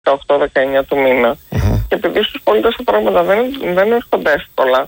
18-19 του μήνα. Και επειδή στους πολίτες τα πράγματα δεν έρχονται εύκολα,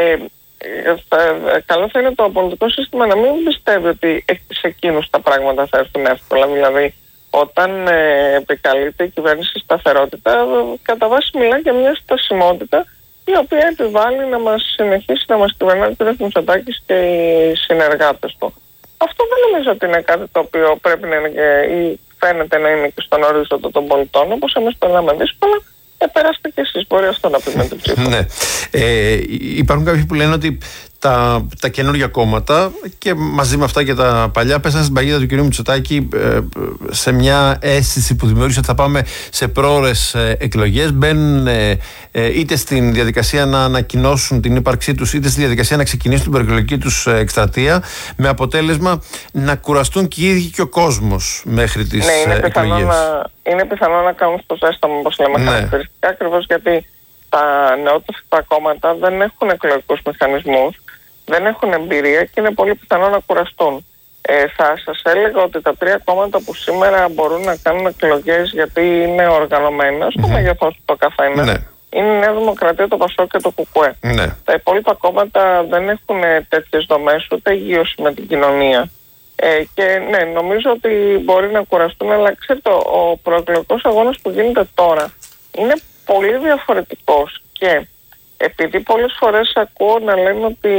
καλό θα είναι το πολιτικό σύστημα να μην πιστεύει ότι σε εκείνους τα πράγματα θα έρθουν εύκολα. Δηλαδή, όταν επικαλείται η κυβέρνηση σταθερότητα, κατά βάση μιλά για μια στασιμότητα η οποία επιβάλλει να μας συνεχίσει να μας κυβερνάει ο κ. Μητσοτάκης και οι συνεργάτες του. Αυτό δεν νομίζω ότι είναι κάτι το οποίο πρέπει να είναι ή φαίνεται να είναι και στον ορίζοντα των πολιτών. Όπως εμείς περνάμε δύσκολα, περάστε και εσείς. Μπορεί αυτό να πει με την ψήφο. Ναι. Υπάρχουν κάποιοι που λένε ότι τα καινούργια κόμματα και μαζί με αυτά και τα παλιά πέσαν στην παγίδα του κ. Μητσοτάκη σε μια αίσθηση που δημιούργησε ότι θα πάμε σε πρόωρες εκλογές. Μπαίνουν είτε στην διαδικασία να ανακοινώσουν την ύπαρξή τους, είτε στη διαδικασία να ξεκινήσουν την προεκλογική τους εκστρατεία, με αποτέλεσμα να κουραστούν και οι ίδιοι και ο κόσμος μέχρι τις εκλογές. Είναι πιθανό να κάνουν στο ζέσταμα, όπως λέμε, χαρακτηριστικά, ακριβώς γιατί τα νεότερα κόμματα δεν έχουν εκλογικούς μηχανισμούς, δεν έχουν εμπειρία και είναι πολύ πιθανό να κουραστούν. Θα σας έλεγα ότι τα τρία κόμματα που σήμερα μπορούν να κάνουν εκλογές γιατί είναι οργανωμένα στο μέγεθός του το καθένα, είναι η Νέα Δημοκρατία, το ΠΑΣΟΚ και το ΚΚΕ. Τα υπόλοιπα κόμματα δεν έχουν τέτοιες δομές, ούτε υγείωση με την κοινωνία. Και ναι, νομίζω ότι μπορεί να κουραστούν, αλλά ξέρετε, ο προεκλογικός αγώνας που γίνεται τώρα είναι πολύ διαφορετικός και επειδή πολλές φορές ακούω να λένε ότι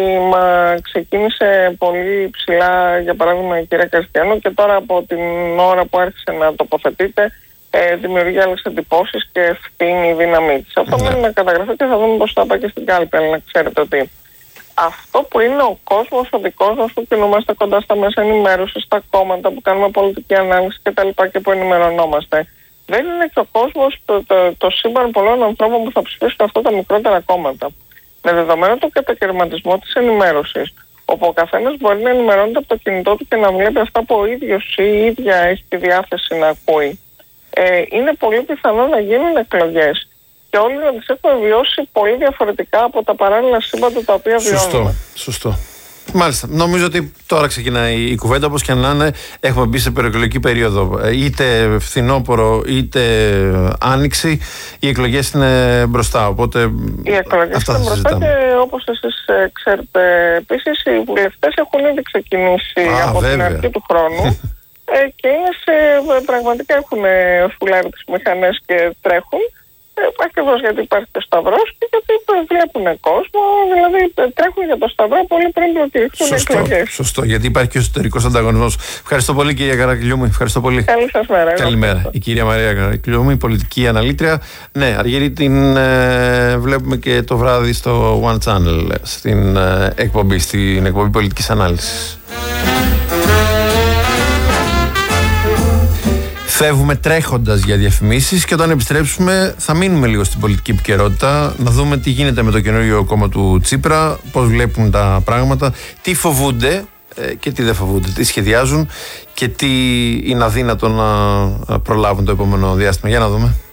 ξεκίνησε πολύ ψηλά, για παράδειγμα η κυρία Κριστιανού, και τώρα από την ώρα που άρχισε να τοποθετείται δημιουργεί άλλες εντυπώσεις και φτύνει η δύναμή της. Αυτό μένει να καταγραφεί και θα δούμε πώς θα πάει και στην κάλπη, αλλά να ξέρετε ότι αυτό που είναι ο κόσμος, ο δικός μας που κινούμαστε κοντά στα μέσα ενημέρωσης, στα κόμματα που κάνουμε πολιτική ανάλυση κτλ. Και που ενημερωνόμαστε, δεν είναι και ο κόσμος το σύμπαν πολλών ανθρώπων που θα ψηφίσουν αυτά τα μικρότερα κόμματα. Με δεδομένο το κατακαιρματισμό της ενημέρωσης, όπου ο καθένας μπορεί να ενημερώνεται από το κινητό του και να βλέπει αυτά που ο ίδιος ή η ίδια έχει τη διάθεση να ακούει, είναι πολύ πιθανό να γίνουν εκλογές και όλοι να τις έχουμε βιώσει πολύ διαφορετικά από τα παράλληλα σύμπαντα τα οποία βιώνουμε. Σωστό. Μάλιστα. Νομίζω ότι τώρα ξεκινάει η κουβέντα, όπως και να είναι. Έχουμε μπει σε προεκλογική περίοδο. Είτε φθινόπωρο είτε άνοιξη. Οι εκλογές είναι μπροστά. Οπότε οι εκλογές είναι μπροστά και όπως εσείς ξέρετε, επίσης οι βουλευτές έχουν ήδη ξεκινήσει από την αρχή του χρόνου. Και πραγματικά έχουν σφουλάρει τις μηχανές και τρέχουν. Ακριβώς γιατί υπάρχει το Σταυρός και γιατί βλέπουν κόσμο, δηλαδή τρέχουν για το Σταυρό πολύ πριν προκηρυχθούν εκλογές. Σωστό, γιατί υπάρχει και ο εσωτερικός ανταγωνισμός. Ευχαριστώ πολύ, κυρία Καρακλιούμη. Ευχαριστώ πολύ. Καλή σας μέρα. Καλημέρα. Η κυρία Μαρία Καρακλιούμη, πολιτική αναλήτρια. Ναι, Αργύρη, την βλέπουμε και το βράδυ στο One Channel στην εκπομπή πολιτικής ανάλυσης. Φεύγουμε τρέχοντας για διαφημίσεις και όταν επιστρέψουμε θα μείνουμε λίγο στην πολιτική επικαιρότητα, να δούμε τι γίνεται με το καινούριο κόμμα του Τσίπρα, πώς βλέπουν τα πράγματα, τι φοβούνται και τι δεν φοβούνται, τι σχεδιάζουν και τι είναι αδύνατο να προλάβουν το επόμενο διάστημα. Για να δούμε.